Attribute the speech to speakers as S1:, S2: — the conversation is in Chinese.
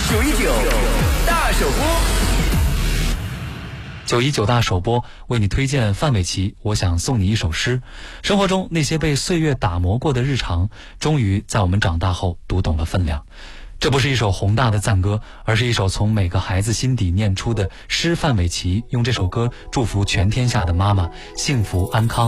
S1: 919大首播
S2: ，919大首播为你推荐范玮琪。我想送你一首诗。生活中那些被岁月打磨过的日常，终于在我们长大后读懂了分量。这不是一首宏大的赞歌，而是一首从每个孩子心底念出的诗。范玮琪用这首歌祝福全天下的妈妈幸福安康。